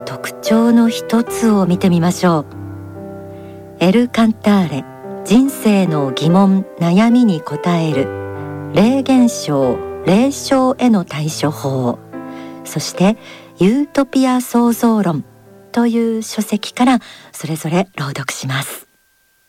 特徴の一つを見てみましょう。エル・カンターレ、人生の疑問・悩みに答える霊現象・霊障への対処法、そしてユートピア創造論という書籍からそれぞれ朗読します。